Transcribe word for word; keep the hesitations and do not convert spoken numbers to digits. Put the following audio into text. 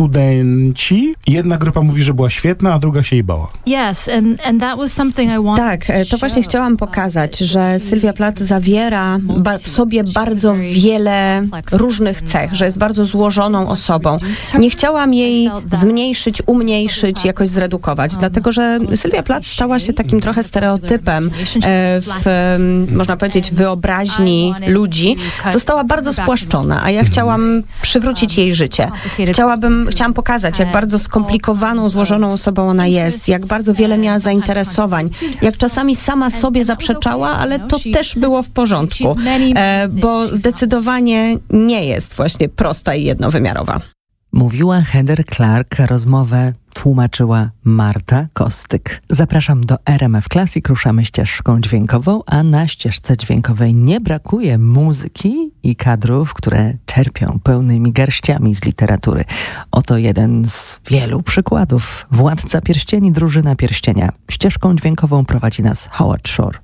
studenci. Jedna grupa mówi, że była świetna, a druga się jej bała. Tak, to właśnie chciałam pokazać, że Sylwia Plath zawiera ba- w sobie bardzo wiele różnych cech, że jest bardzo złożoną osobą. Nie chciałam jej zmniejszyć, umniejszyć, jakoś zredukować, dlatego że Sylwia Plath stała się takim trochę stereotypem w, można powiedzieć, wyobraźni ludzi. Została bardzo spłaszczona, a ja chciałam przywrócić jej życie. Chciałabym, chciałam pokazać, jak bardzo skomplikowaną, złożoną osobą ona jest, jak bardzo wiele miała zainteresowań, jak czasami sama sobie zaprzeczała, ale to też było w porządku, e, bo zdecydowanie nie jest właśnie prosta i jednowymiarowa. Mówiła Heather Clark, rozmowę tłumaczyła Marta Kostyk. Zapraszam do R M F Classic, ruszamy ścieżką dźwiękową, a na ścieżce dźwiękowej nie brakuje muzyki i kadrów, które czerpią pełnymi garściami z literatury. Oto jeden z wielu przykładów. Władca Pierścieni, Drużyna Pierścienia. Ścieżką dźwiękową prowadzi nas Howard Shore.